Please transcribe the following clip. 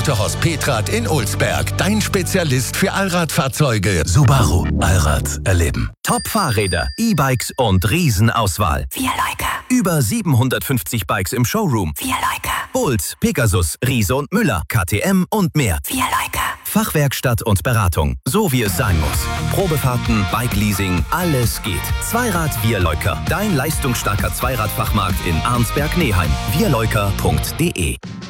Autohaus Petrath in Olsberg. Dein Spezialist für Allradfahrzeuge. Subaru. Allrad erleben. Top-Fahrräder, E-Bikes und Riesenauswahl. Wir Leica. Über 750 Bikes im Showroom. Wir Leica. Bolt, Pegasus, Riese und Müller, KTM und mehr. Wir Leica. Fachwerkstatt und Beratung, so wie es sein muss. Probefahrten, Bike-Leasing, alles geht. Zweirad Wir Leuker, dein leistungsstarker Zweiradfachmarkt in Arnsberg-Neheim. wirleuker.de